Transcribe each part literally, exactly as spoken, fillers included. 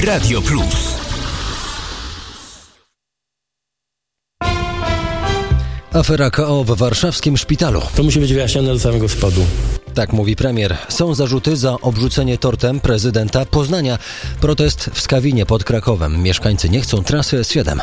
Radio Plus. Afera K O w warszawskim szpitalu. To musi być wyjaśnione do samego spodu. Tak mówi premier. Są zarzuty za obrzucenie tortem prezydenta Poznania. Protest w Skawinie pod Krakowem. Mieszkańcy nie chcą trasy S siedem.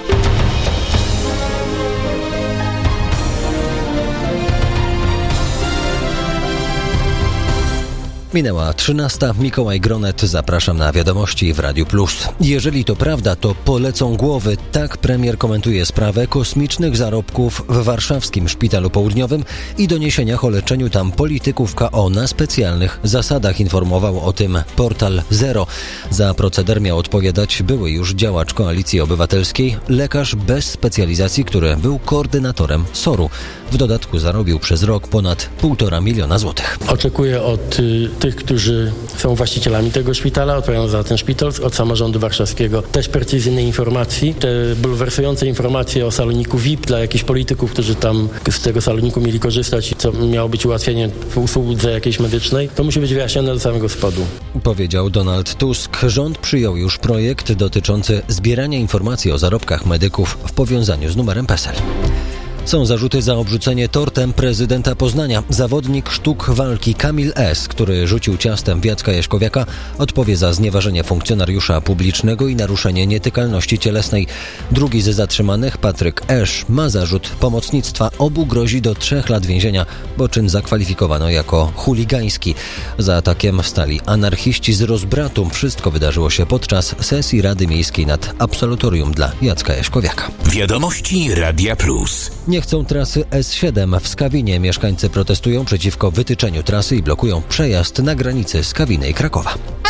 Minęła trzynasta. Mikołaj Gronet. Zapraszam na wiadomości w Radiu Plus. Jeżeli to prawda, to polecą głowy. Tak premier komentuje sprawę kosmicznych zarobków w warszawskim Szpitalu Południowym i doniesieniach o leczeniu tam polityków K O na specjalnych zasadach. Informował o tym portal Zero. Za proceder miał odpowiadać były już działacz Koalicji Obywatelskiej, lekarz bez specjalizacji, który był koordynatorem soru. W dodatku zarobił przez rok ponad półtora miliona złotych. Oczekuję od y, tych, którzy są właścicielami tego szpitala, odpowiadają za ten szpital, od samorządu warszawskiego też precyzyjnej informacji. Te bulwersujące informacje o saloniku V I P dla jakichś polityków, którzy tam z tego saloniku mieli korzystać i co miało być ułatwienie w usłudze jakiejś medycznej, to musi być wyjaśnione do samego spodu. Powiedział Donald Tusk. Rząd przyjął już projekt dotyczący zbierania informacji o zarobkach medyków w powiązaniu z numerem P E S E L. Są zarzuty za obrzucenie tortem prezydenta Poznania. Zawodnik sztuk walki Kamil S., który rzucił ciastem w Jacka Jaśkowiaka, odpowie za znieważenie funkcjonariusza publicznego i naruszenie nietykalności cielesnej. Drugi z zatrzymanych, Patryk Esz, ma zarzut pomocnictwa. Obu grozi do trzech lat więzienia, bo czyn zakwalifikowano jako chuligański. Za atakiem stali anarchiści z rozbratu. Wszystko wydarzyło się podczas sesji Rady Miejskiej nad absolutorium dla Jacka Jaśkowiaka. Wiadomości Radia Plus. Nie chcą trasy S siedem w Skawinie. Mieszkańcy protestują przeciwko wytyczeniu trasy i blokują przejazd na granicy Skawiny i Krakowa.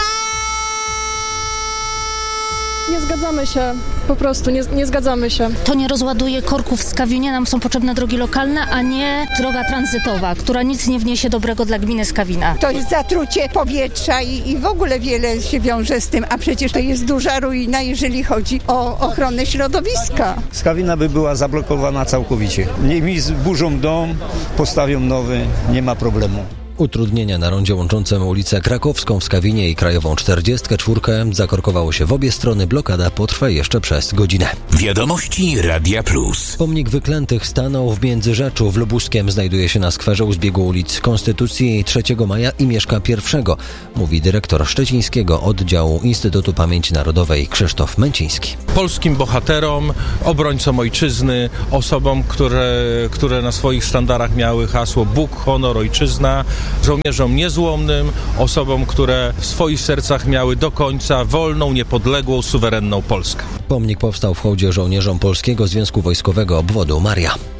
Nie zgadzamy się, po prostu nie, nie zgadzamy się. To nie rozładuje korków w Skawinie, nam są potrzebne drogi lokalne, a nie droga tranzytowa, która nic nie wniesie dobrego dla gminy Skawina. To jest zatrucie powietrza i, i w ogóle wiele się wiąże z tym, a przecież to jest duża ruina, jeżeli chodzi o ochronę środowiska. Skawina by była zablokowana całkowicie. Niech mi zburzą dom, postawią nowy, nie ma problemu. Utrudnienia na rondzie łączącym ulicę Krakowską w Skawinie i Krajową czterdziestkę cztery zakorkowało się w obie strony. Blokada potrwa jeszcze przez godzinę. Wiadomości Radia Plus. Pomnik Wyklętych stanął w Międzyrzeczu. W Lubuskiem znajduje się na skwerze u zbiegu ulic Konstytucji trzeciego maja i Mieszka pierwszego, mówi dyrektor szczecińskiego oddziału Instytutu Pamięci Narodowej Krzysztof Męciński. Polskim bohaterom, obrońcom ojczyzny, osobom, które, które na swoich sztandarach miały hasło Bóg, honor, ojczyzna, żołnierzom niezłomnym, osobom, które w swoich sercach miały do końca wolną, niepodległą, suwerenną Polskę. Pomnik powstał w hołdzie żołnierzom Polskiego Związku Wojskowego Obwodu Maria.